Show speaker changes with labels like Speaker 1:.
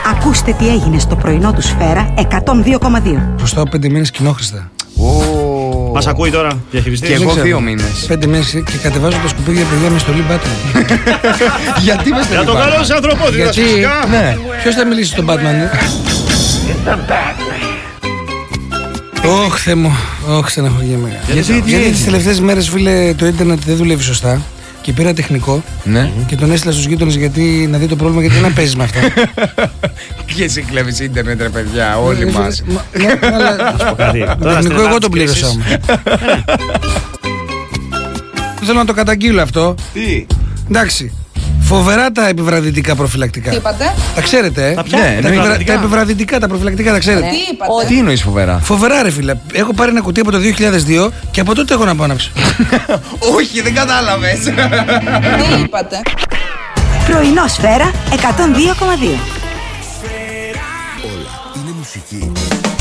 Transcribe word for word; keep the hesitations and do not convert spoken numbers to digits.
Speaker 1: Ακούστε τι έγινε στο πρωινό του Σφαίρα εκατόν δύο κόμμα δύο.
Speaker 2: Προστάω πέντε μήνες κοινόχρηστα.
Speaker 3: Oh. Μας ακούει τώρα, διαχειριστής?
Speaker 4: Και εγώ δύο μήνες.
Speaker 2: Πέντε μήνες και κατεβάζω τα σκουπίδια παιδιά με στολή Batman.
Speaker 4: Γιατί με
Speaker 3: Για το καλό της ανθρωπότητας,
Speaker 2: Γιατί,
Speaker 3: φυσικά.
Speaker 2: ναι. Ποιος θα μιλήσει στον Batman, ναι? Ωχ, Θεέ μου, ωχ, στεναχωριέμαι. Γιατί, γιατί τις τελευταίες μέρες, φίλε, το ίντερνετ δεν δουλεύει σωστά. Και πήρα τεχνικό
Speaker 4: ναι.
Speaker 2: και τον έστειλα στους γείτονες γιατί να δει το πρόβλημα, γιατί να παίζεις με αυτά.
Speaker 4: Και εσύ κλέβεις ίντερνετ, ρε παιδιά, όλοι μας.
Speaker 2: Ναι, αλλά το τεχνικό εγώ τον πλήρωσα όμως. Θέλω να το καταγγείλω αυτό.
Speaker 4: Τι?
Speaker 2: Εντάξει. Φοβερά τα επιβραδυτικά προφυλακτικά.
Speaker 5: Τι είπατε?
Speaker 2: Τα ξέρετε, ε?
Speaker 3: Τα ποια?
Speaker 2: Ναι,
Speaker 3: Τα
Speaker 2: τα,
Speaker 3: επιβραδυτικά.
Speaker 2: τα επιβραδυτικά, τα προφυλακτικά τα ξέρετε.
Speaker 5: Τι είπατε?
Speaker 4: Τι εννοείς φοβερά?
Speaker 2: Φοβερά, ρε φίλε. Έχω πάρει ένα κουτί από το δύο χιλιάδες δύο και από τότε έχω να πάω να ψω.
Speaker 4: Όχι, δεν κατάλαβες.
Speaker 5: Τι είπατε?
Speaker 1: Πρωινό Σφαίρα εκατόν δύο κόμμα δύο.
Speaker 6: Όλα είναι μουσική.